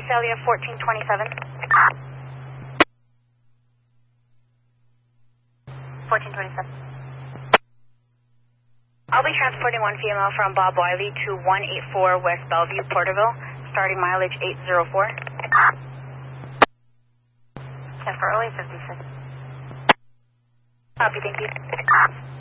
Visalia 1427. 1427. I'll be transporting one female from Bob Wiley to 184 West Bellevue, Porterville, starting mileage 804. 10 for early 56. Copy, thank you.